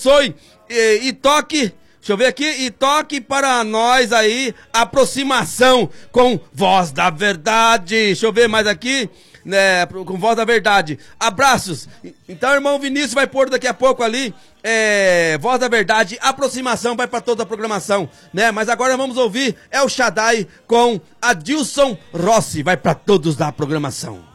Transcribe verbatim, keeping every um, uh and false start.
abençoe e, e toque, deixa eu ver aqui, e toque para nós aí, aproximação com Voz da Verdade. Deixa eu ver mais aqui, né, com Voz da Verdade. Abraços. Então, irmão Vinícius vai pôr daqui a pouco ali, é, Voz da Verdade, aproximação, vai para toda a programação, né? Mas agora vamos ouvir El Shaddai com Adilson Rossi, vai para todos da programação.